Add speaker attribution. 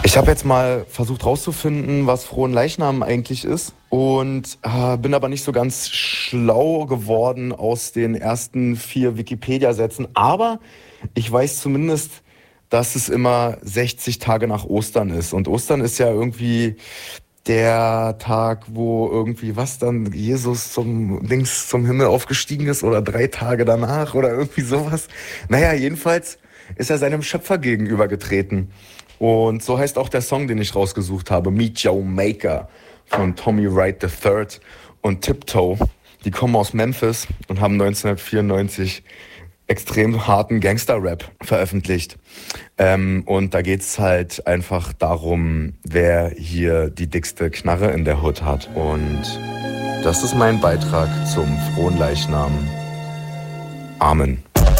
Speaker 1: Ich habe jetzt mal versucht rauszufinden, was Fronleichnam eigentlich ist und bin aber nicht so ganz schlau geworden aus den ersten 4 Wikipedia-Sätzen. Aber ich weiß zumindest, dass es immer 60 Tage nach Ostern ist. Und Ostern ist ja irgendwie der Tag, wo irgendwie was dann Jesus zum Himmel aufgestiegen ist oder 3 Tage danach oder irgendwie sowas. Naja, jedenfalls ist er seinem Schöpfer gegenübergetreten. Und so heißt auch der Song, den ich rausgesucht habe, Meet Your Maker von Tommy Wright III und Tiptoe. Die kommen aus Memphis und haben 1994 extrem harten Gangster-Rap veröffentlicht. Und da geht's halt einfach darum, wer hier die dickste Knarre in der Hood hat. Und das ist mein Beitrag zum Fronleichnam. Amen.